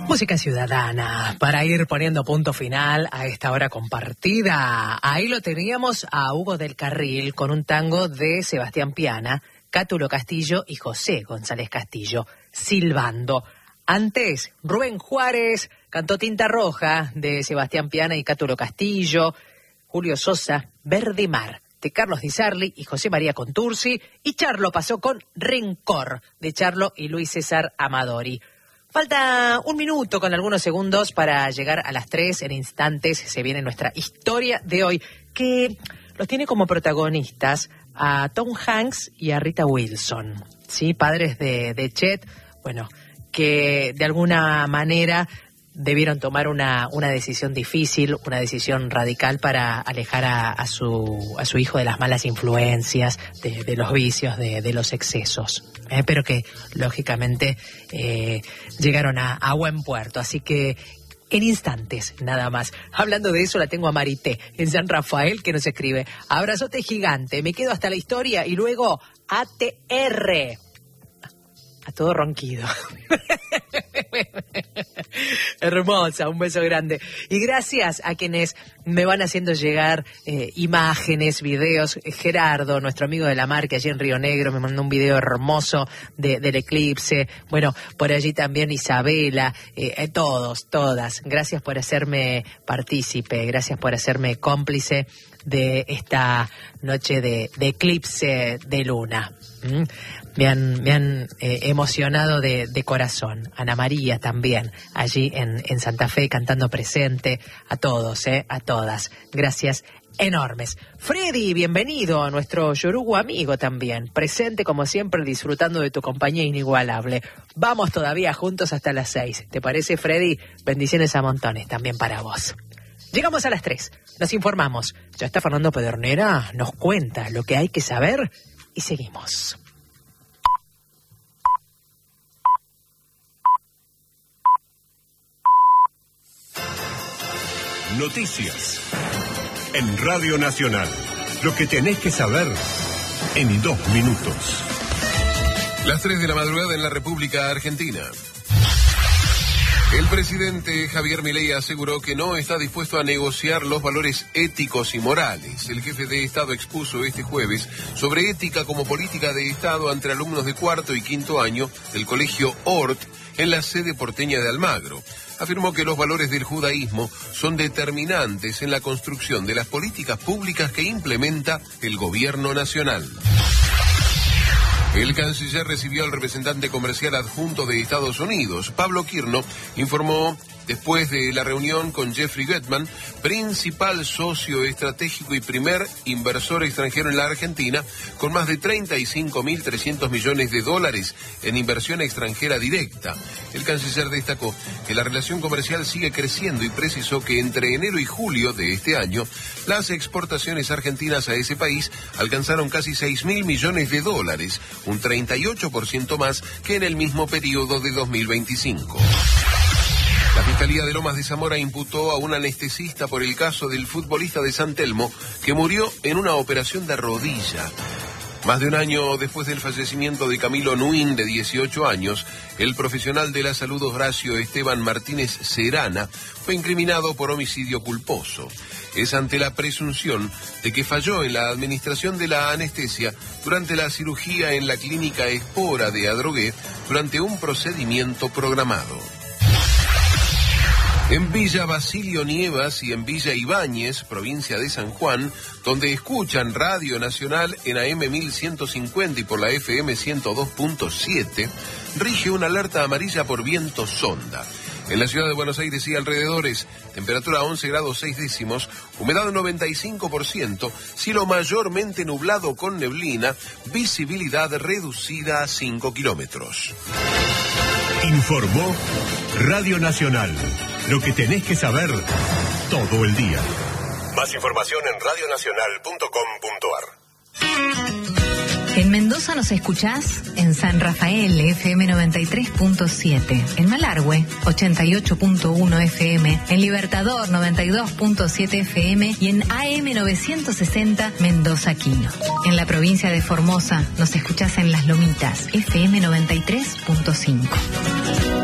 Música ciudadana, para ir poniendo punto final a esta hora compartida. Ahí lo teníamos a Hugo del Carril con un tango de Sebastián Piana, Cátulo Castillo y José González Castillo, Silbando. Antes, Rubén Juárez cantó Tinta Roja de Sebastián Piana y Cátulo Castillo, Julio Sosa, Verde Mar de Carlos Di Sarli y José María Contursi, y Charlo pasó con Rencor de Charlo y Luis César Amadori. Falta un minuto con algunos segundos para llegar a las 3. En instantes se viene nuestra historia de hoy, que los tiene como protagonistas a Tom Hanks y a Rita Wilson, ¿sí? Padres de Chet, bueno, que de alguna manera debieron tomar una decisión difícil, una decisión radical para alejar a su hijo de las malas influencias, de los vicios, de los excesos. Pero que, lógicamente, llegaron a buen puerto. Así que, en instantes, nada más. Hablando de eso, la tengo a Marité, en San Rafael, que nos escribe: abrazote gigante, me quedo hasta la historia y luego ATR. A todo ronquido. Hermosa, un beso grande. Y gracias a quienes me van haciendo llegar imágenes, videos. Gerardo, nuestro amigo de la marca allí en Río Negro, me mandó un video hermoso del eclipse. Bueno, por allí también Isabela, todas. Gracias por hacerme partícipe, gracias por hacerme cómplice de esta noche de eclipse de luna. Me han emocionado de corazón. Ana María también, allí en Santa Fe, cantando presente. A todos, a todas. Gracias enormes. Freddy, bienvenido, a nuestro yorugo amigo también. Presente como siempre, disfrutando de tu compañía inigualable. Vamos todavía juntos hasta las 6. ¿Te parece, Freddy? Bendiciones a montones también para vos. Llegamos a las 3. Nos informamos. Ya está Fernando Pedernera, nos cuenta lo que hay que saber y seguimos. Noticias en Radio Nacional. Lo que tenés que saber en 2 minutos. Las 3 de la madrugada en la República Argentina. El presidente Javier Milei aseguró que no está dispuesto a negociar los valores éticos y morales. El jefe de Estado expuso este jueves sobre ética como política de Estado ante alumnos de 4º y 5º año del colegio Hort en la sede porteña de Almagro. Afirmó que los valores del judaísmo son determinantes en la construcción de las políticas públicas que implementa el gobierno nacional. El canciller recibió al representante comercial adjunto de Estados Unidos. Pablo Quirno informó después de la reunión con Jeffrey Gutman, principal socio estratégico y primer inversor extranjero en la Argentina, con más de 35.300 millones de dólares en inversión extranjera directa. El canciller destacó que la relación comercial sigue creciendo y precisó que entre enero y julio de este año, las exportaciones argentinas a ese país alcanzaron casi 6.000 millones de dólares, un 38% más que en el mismo periodo de 2025. La Fiscalía de Lomas de Zamora imputó a un anestesista por el caso del futbolista de San Telmo que murió en una operación de rodilla. Más de un año después del fallecimiento de Camilo Nuín, de 18 años, el profesional de la salud Horacio Esteban Martínez Serana fue incriminado por homicidio culposo. Es ante la presunción de que falló en la administración de la anestesia durante la cirugía en la clínica Espora de Adrogué durante un procedimiento programado. En Villa Basilio Nievas y en Villa Ibáñez, provincia de San Juan, donde escuchan Radio Nacional en AM 1150 y por la FM 102.7, rige una alerta amarilla por viento sonda. En la ciudad de Buenos Aires y alrededores, temperatura 11 grados 6 décimos, humedad 95%, cielo mayormente nublado con neblina, visibilidad reducida a 5 kilómetros. Informó Radio Nacional. Lo que tenés que saber todo el día. Más información en radionacional.com.ar. En Mendoza nos escuchás en San Rafael, FM 93.7, en Malargüe, 88.1 FM, en Libertador, 92.7 FM y en AM 960, Mendoza Quino. En la provincia de Formosa nos escuchás en Las Lomitas, FM 93.5.